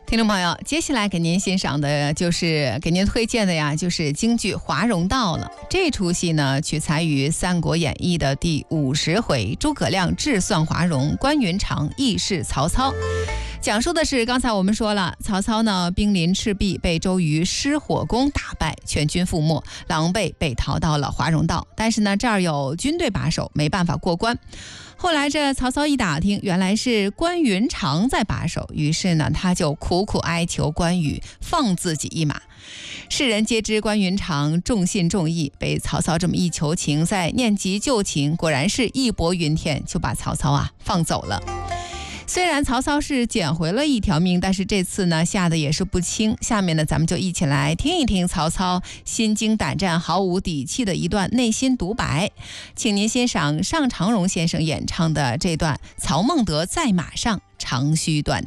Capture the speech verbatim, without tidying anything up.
听众朋友，接下来给您欣赏的就是给您推荐的呀，就是京剧《华容道》了。这出戏呢，取材于《三国演义》的第五十回，诸葛亮智算华容，关云长义释曹操。讲述的是刚才我们说了，曹操呢兵临赤壁，被周瑜失火攻打败，全军覆没，狼狈被逃到了华容道。但是呢，这儿有军队把守，没办法过关。后来这曹操一打听，原来是关云长在把守，于是呢他就苦苦哀求关羽放自己一马。世人皆知关云长重信重义，被曹操这么一求情，再念及旧情，果然是义薄云天，就把曹操啊放走了。虽然曹操是捡回了一条命，但是这次呢吓得也是不轻。下面呢咱们就一起来听一听曹操心惊胆战毫无底气的一段内心独白，请您欣赏尚长荣先生演唱的这段曹孟德在马上长吁短叹。